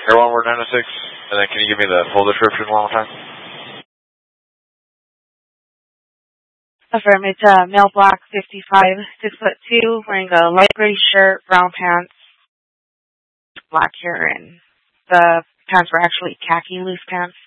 Air one word 906, and then can you give me the full description one more time? Affirm. It's male, black, 55, 6'2", wearing a light gray shirt, brown pants, black hair, and the pants were actually khaki loose pants.